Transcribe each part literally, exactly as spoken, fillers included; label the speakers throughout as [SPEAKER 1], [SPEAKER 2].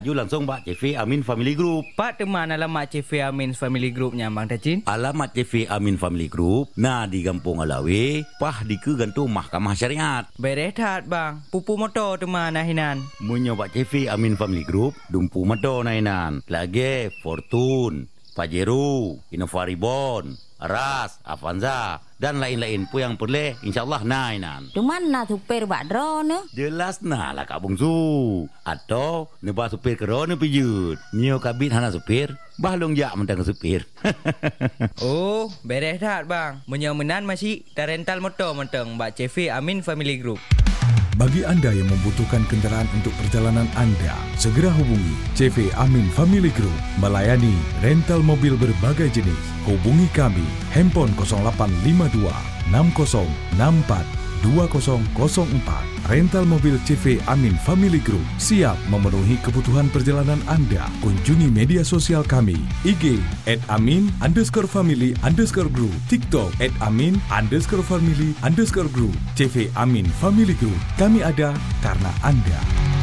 [SPEAKER 1] Ju langsung Pak C V Amin Family Group.
[SPEAKER 2] Pak teman alamat C V Amin Family Groupnya Bang Tacin.
[SPEAKER 1] Alamat C V Amin Family Group, nah di Kampung Alawi, pah di ke gantung Mahkamah Syariat.
[SPEAKER 2] Berehat bang, pupu motor teman nahinan.
[SPEAKER 1] Munyo Pak C V Amin Family Group, dumpu motor nahinan. Lagi Fortune, Pajero, Innova Reborn, Ras, Avanza, dan lain-lain pun yang boleh, insyaAllah nainan.
[SPEAKER 3] Cuman nak supir bak drone.
[SPEAKER 1] Jelas nah lah Kak Bungsu. Atau nebah supir kerana pijut. Nyo kabit hana supir, bahlong jak mentang supir.
[SPEAKER 2] Oh, berehat bang. Menyomenan masih dah rental motor mentang Mbak C V Amin Family Group.
[SPEAKER 4] Bagi anda yang membutuhkan kenderaan untuk perjalanan anda, segera hubungi C V Amin Family Group, melayani rental mobil berbagai jenis. Hubungi kami, handphone kosong lapan lima dua enam kosong enam empat dua kosong kosong empat. Rental mobil C V Amin Family Group siap memenuhi kebutuhan perjalanan anda. Kunjungi media sosial kami, I G at amin underscore family underscore group, TikTok at amin underscore family underscore group. C V Amin Family Group, kami ada karena anda.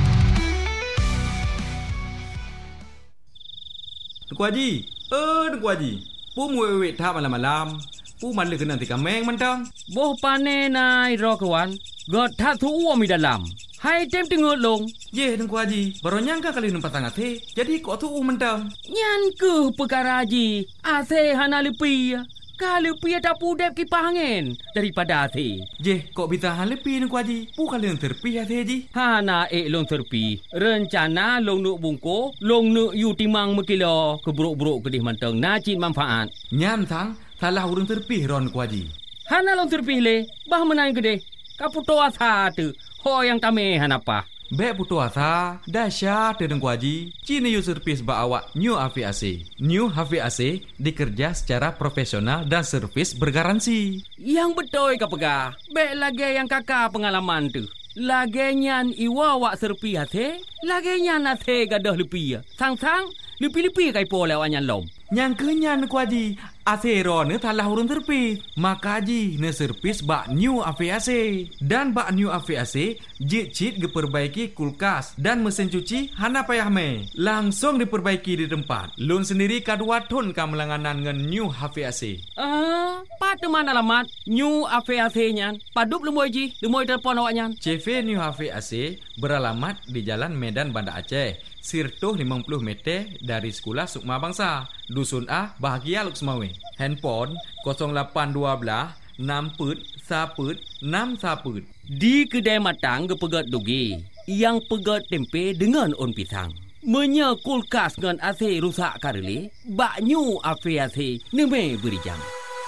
[SPEAKER 5] Tuan Haji, eh Tuan Haji, pu muwek tak malam-malam. Pu malu kena tika meng mentang.
[SPEAKER 6] Boh pane nai ro kawan. God tak tu uam di dalam. Hai tem tengok long.
[SPEAKER 5] Ye Tuan Haji, baru nyangka kali nampak sangat he. Jadi kok tu u mentang.
[SPEAKER 6] Nyan ke perkara haji. Ase hana lepi. Kalau pi tak pudep kipas angin daripada ase.
[SPEAKER 5] Je, kok bisa hal lepi Tuan Haji? Pu kali yang terpi hati haji.
[SPEAKER 6] Hana ek long terpi. Rencana long nuk bungko, long nuk yu timang mekilo keburuk-buruk kedih mentang najin manfaat.
[SPEAKER 5] Nyan tang, salah urang terpi ron Tuan Haji.
[SPEAKER 6] Hana long terpi le, bah menang kedih. Kaputo asa tu, ho yang kami hanapa.
[SPEAKER 5] Bek putu asa, dahsyat Tuan Haji. Cina yu servis ba awak New H V A C. New H V A C dikerja secara profesional dan servis bergaransi.
[SPEAKER 6] Yang betul ka pegah. Bek lagi yang kakak pengalaman tu. Lagi nyan iwa wak serpi hati, lagi nyan hati gadah lepi. Sang-sang, lepi-lepi kai po lewat nyan lom.
[SPEAKER 5] Yang kenyan Tuan Haji, asero ne talah urun terpis. Maka Haji ne servis bak New H V A C. Dan bak New H V A C, jit-jit diperbaiki kulkas dan mesin cuci hana payah me. Langsung diperbaiki di tempat. Lun sendiri kadua ton kamelanganan ngan New H V A C.
[SPEAKER 6] Ah, pat mana alamat New H V A C nyan. Padup lemoy Ji, lemoy telefon awak nyan.
[SPEAKER 5] C V New H V A C beralamat di Jalan Medan Banda Aceh. Sirtuh lima puluh meter dari Sekolah Sukma Bangsa, Dusun A, Bahagia Luk Semawe. Handphone kosong lapan dua enam put saput enam saput.
[SPEAKER 6] Di kedai matang gepegat dugi, yang pegat tempe dengan on pisang. Menya kulkas dengan A C rusak karele, bak New H V A C neme beri jam.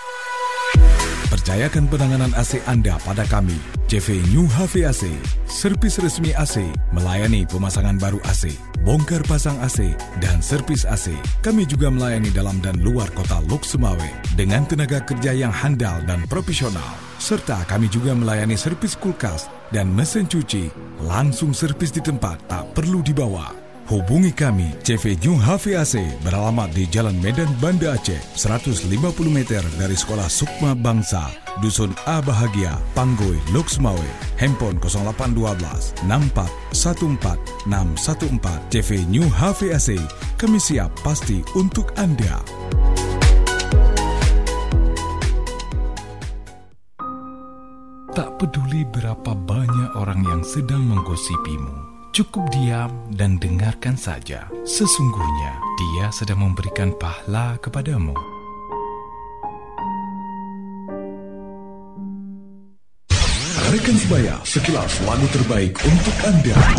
[SPEAKER 4] Percayakan penanganan A C anda pada kami, C V New H V A C, servis resmi A C, melayani pemasangan baru A C, bongkar pasang A C, dan servis A C. Kami juga melayani dalam dan luar kota Luk Semawe dengan tenaga kerja yang handal dan profesional. Serta kami juga melayani servis kulkas dan mesin cuci, langsung servis di tempat, tak perlu dibawa. Hubungi kami, C V New H V A C beralamat di Jalan Medan Banda Aceh, seratus lima puluh meter dari Sekolah Sukma Bangsa, Dusun A Bahagia, Panggoi, Luk Semawe. Handphone kosong lapan dua enam empat satu empat enam satu empat. C V New H V A C, kami siap pasti untuk anda. Tak peduli berapa banyak orang yang sedang menggosipimu, cukup diam dan dengarkan saja. Sesungguhnya dia sedang memberikan pahala kepadamu. Rekan sebaya, sekilas lagu terbaik untuk anda.